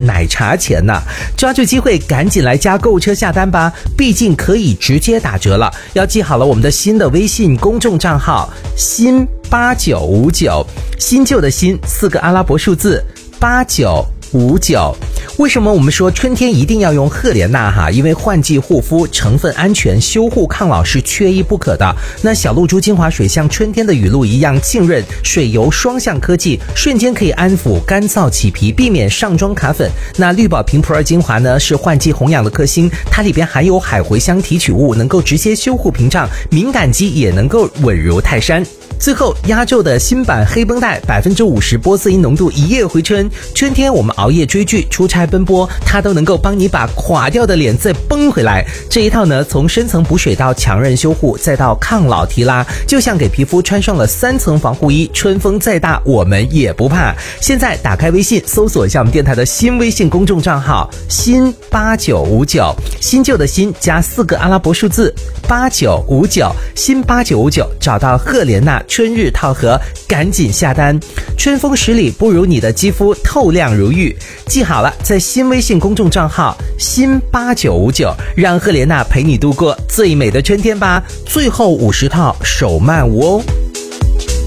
奶茶钱呢。抓住机会赶紧来加购物车下单吧，毕竟可以直接打折了。要记好了我们的新的微信公众账号新8959，新旧的新4个阿拉伯数字8959。为什么我们说春天一定要用赫莲娜哈？因为换季护肤、成分安全、修护抗老是缺一不可的。那小露珠精华水像春天的雨露一样浸润，水油双向科技，瞬间可以安抚干燥起皮，避免上妆卡粉。那绿宝瓶普洱精华呢，是换季红养的克星，它里边含有海茴香提取物，能够直接修护屏障，敏感肌也能够稳如泰山。最后压轴的新版黑绷带，50%波斯因浓度，一夜回春。春天我们熬夜追剧、出差奔波，它都能够帮你把垮掉的脸再绷回来。这一套呢，从深层补水到强韧修护，再到抗老提拉，就像给皮肤穿上了3层防护衣，春风再大我们也不怕。现在打开微信，搜索一下我们电台的新微信公众账号新8959，新旧的新加4个阿拉伯数字8959，新8959，找到赫莲娜春日套盒，赶紧下单。春风十里不如你的肌肤透亮如玉。记好了，在新微信公众账号新8959，让赫莲娜陪你度过最美的春天吧。最后50套手慢无哦。